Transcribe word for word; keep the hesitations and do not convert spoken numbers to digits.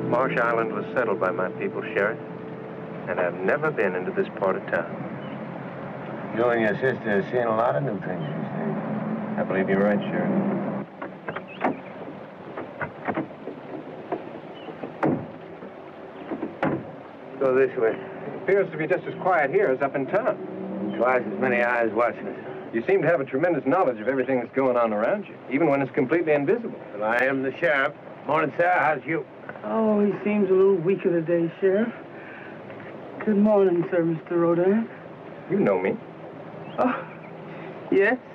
Marsh Island was settled by my people, Sheriff, and I've never been into this part of town. You and your sister have seen a lot of new things these days. I believe you're right, Sheriff. Go this way. It appears to be just as quiet here as up in town. Twice as many eyes watching us. You seem to have a tremendous knowledge of everything that's going on around you, even when it's completely invisible. Well, I am the sheriff. Morning, sir. How's you? Oh, he seems a little weaker today, Sheriff. Good morning, sir, Mister Rodin. You know me. Oh, yes.